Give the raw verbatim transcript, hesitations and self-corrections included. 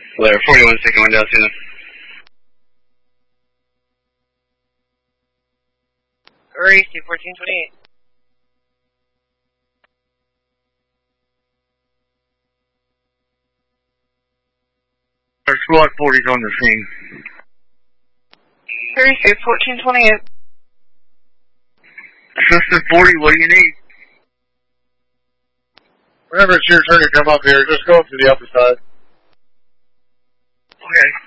Blair, forty-one, second window, see them. Hurry, C fourteen twenty-eight. Squad forty's on the scene. Hurry, C fourteen twenty-eight. Assistant forty, what do you need? Whenever it's your turn to come up here, just go up to the upper side. Okay.